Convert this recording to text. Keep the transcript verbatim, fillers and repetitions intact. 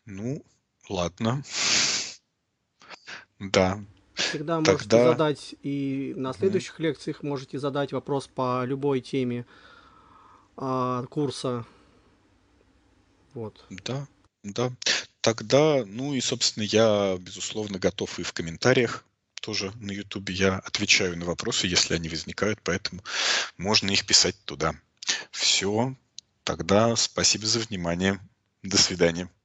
Ну, ладно. Да, Всегда можете тогда задать и на мгм. следующих лекциях можете задать вопрос по любой теме а, курса. Вот. Да, да. Тогда, ну и, собственно, я, безусловно, готов и в комментариях тоже на "Ютубе". Я отвечаю на вопросы, если они возникают, поэтому можно их писать туда. Все, тогда спасибо за внимание. До свидания.